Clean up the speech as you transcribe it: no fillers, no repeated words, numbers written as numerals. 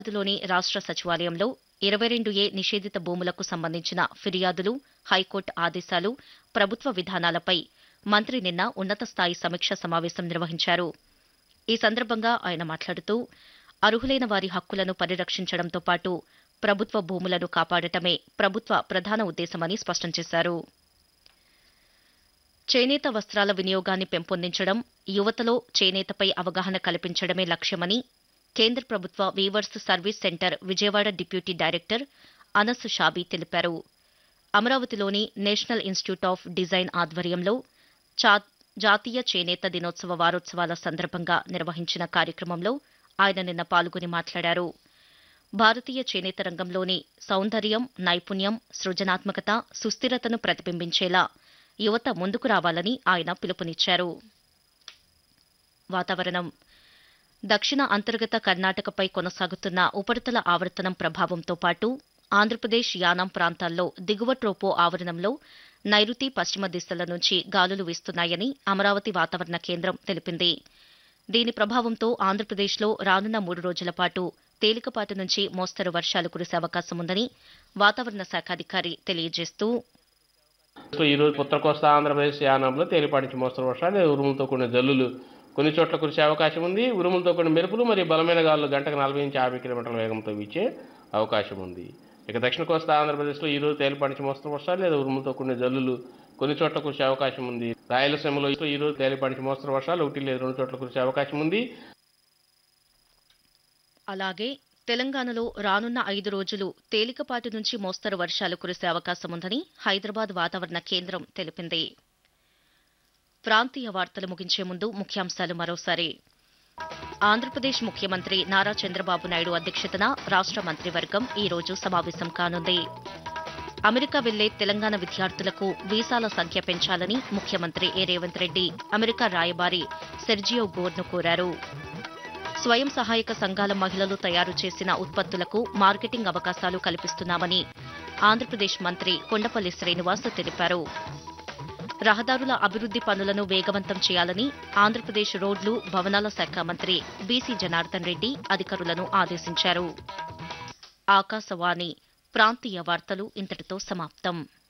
లోని రాష్ట్ర సచివాలయంలో 22A నిషేధిత భూములకు సంబంధించిన ఫిర్యాదులు, హైకోర్టు ఆదేశాలు, ప్రభుత్వ విధానాలపై మంత్రి నిన్న ఉన్నత స్థాయి సమీక్షా సమావేశం నిర్వహించారు. ఈ సందర్భంగా ఆయన మాట్లాడుతూ అర్హులైన వారి హక్కులను పరిరక్షించడంతో పాటు ప్రభుత్వ భూములను కాపాడటమే ప్రభుత్వ ప్రధాన ఉద్దేశమని స్పష్టం చేశారు. చేనేత వస్త్రాల వినియోగాన్ని పెంపొందించడం, యువతలో చేనేతపై అవగాహన కల్పించడమే లక్ష్యమని కేంద్ర ప్రభుత్వ weavers service centre Vijayawada deputy director Anas shabby తెలిపారు. అమరావతిలోని నేషనల్ ఇన్స్టిట్యూట్ ఆఫ్ డిజైన్ ఆధ్వర్యంలో జాతీయ చేనేత దినోత్సవ వారోత్సవాల సందర్భంగా నిర్వహించిన కార్యక్రమంలో ఆయన నిన్న పాల్గొని మాట్లాడారు. భారతీయ చేనేత రంగంలోని సౌందర్యం, నైపుణ్యం, సృజనాత్మకత, సుస్థిరతను ప్రతిబింబించేలా యువత ముందుకు రావాలని ఆయన పిలుపునిచ్చారు. వాతావరణం. దక్షిణ అంతర్గత కర్ణాటకపై కొనసాగుతున్న ఉపరితల ఆవర్తనం ప్రభావంతో పాటు ఆంధ్రప్రదేశ్, యానాం ప్రాంతాల్లో దిగువ ట్రోపో ఆవరణంలో నైరుతి, పశ్చిమ దిశల నుంచి గాలులు వీస్తున్నాయని అమరావతి వాతావరణ కేంద్రం తెలిపింది. దీని ప్రభావంతో ఆంధ్రప్రదేశ్లో రానున్న 3 రోజుల పాటు తేలికపాటి నుంచి మోస్తరు వర్షాలు కురిసే అవకాశం ఉందని వాతావరణ శాఖ అధికారి తెలియజేస్తూ ఈ రోజు ఉత్తర కోస్తా ఆంధ్రప్రదేశ్, యానాంలో తేలిపాటి నుంచి మోస్తరు వర్షాలు, ఉరుములతో కూడిన జల్లులు కొన్ని చోట్ల కురిసే అవకాశం ఉంది. ఉరుములతో కూడిన మెరుపులు మరియు బలమైన గాలులు గంటకు 40 నుంచి 50 కిలోమీటర్ల వేగంతో వీచే అవకాశం ఉంది. ఇక దక్షిణ కోస్తా ఆంధ్రప్రదేశ్లో ఈ రోజు తేలిపాటి నుంచి మోస్తరు వర్షాలు లేదా ఉరుములతో కూడిన జల్లులు కొన్ని చోట్ల కురిసే అవకాశం ఉంది. రాయలసీమలో ఈ రోజు తేలిపాటి నుంచి మోస్తరు వర్షాలు 1 లేదా 2 చోట్ల కురిసే అవకాశం ఉంది. అలాగే తెలంగాణలో రానున్న 5 రోజులు తేలికపాటి నుంచి మోస్తరు వర్షాలు కురిసే అవకాశం ఉందని హైదరాబాద్ వాతావరణ కేంద్రం తెలిపింది. ప్రాంతీయ వార్తలు ముగించే ముందు ముఖ్యాంశాలు మరోసారి. ఆంధ్రప్రదేశ్ ముఖ్యమంత్రి నారా చంద్రబాబు నాయుడు అధ్యక్షతన రాష్ట్ర మంత్రివర్గం ఈ రోజు సమావేశం కానుంది. అమెరికా వెళ్లే తెలంగాణ విద్యార్థులకు వీసాల సంఖ్య పెంచాలని ముఖ్యమంత్రి రేవంత్ రెడ్డి అమెరికా రాయబారి సెర్జియో గోర్ను కోరారు. స్వయం సహాయక సంఘాల మహిళలు తయారు చేసిన ఉత్పత్తులకు మార్కెటింగ్ అవకాశాలు కల్పిస్తున్నామని ఆంధ్రప్రదేశ్ మంత్రి కొండపల్లి శ్రీనివాస్ తెలిపారు. రహదారుల అభివృద్ది పనులను వేగవంతం చేయాలని ఆంధ్రప్రదేశ్ రోడ్లు, భవనాల శాఖ మంత్రి బీసీ జనార్దన్ రెడ్డి అధికారులను ఆదేశించారు. ఆకాశవాణి ప్రాంతీయ వార్తలు ఇంతటితో సమాప్తం.